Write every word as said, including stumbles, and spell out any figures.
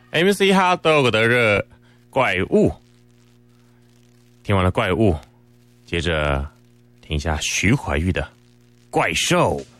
M C Hot Dog 的热怪物。听完了怪物，接着听一下徐怀钰的怪兽。